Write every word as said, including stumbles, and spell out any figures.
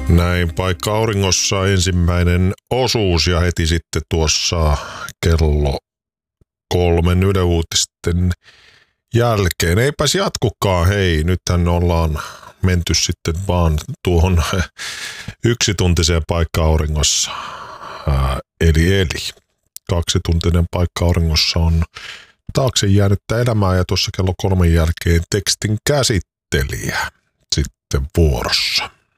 Näin paikka auringossa ensimmäinen osuus ja heti sitten tuossa kello kolmen Yle Uutisten jälkeen. Eipäs jatkukaan, hei, nythän ollaan menty sitten vaan tuohon yksituntiseen paikka auringossa. Ää, eli eli kaksituntinen paikka auringossa on taakse jäänyttä elämää ja tuossa kello kolmen jälkeen tekstin käsittelijä sitten vuorossa.